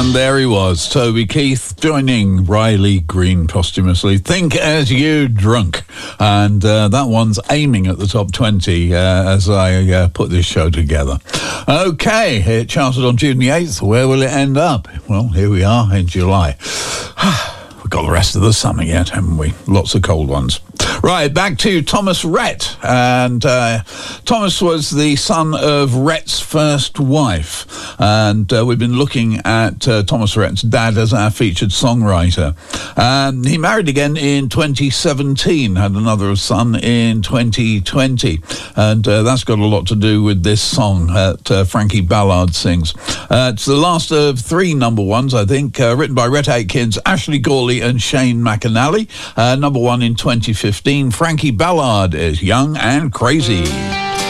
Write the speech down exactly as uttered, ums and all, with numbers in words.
And there he was, Toby Keith, joining Riley Green posthumously. Think As You Drunk. And uh, that one's aiming at the top twenty uh, as I uh, put this show together. Okay, it charted on June the eighth. Where will it end up? Well, here we are in July. We've got the rest of the summer yet, haven't we? Lots of cold ones. Right, back to Thomas Rhett. And uh, Thomas was the son of Rhett's first wife. And uh, we've been looking at uh, Thomas Rhett's dad as our featured songwriter. Um, he married again in twenty seventeen, had another son in twenty twenty. And uh, that's got a lot to do with this song that uh, Frankie Ballard sings. Uh, it's the last of three number ones, I think, uh, written by Rhett Akins, Ashley Gawley and Shane McAnally. Uh, number one in twenty fifteen. Frankie Ballard is Young and Crazy.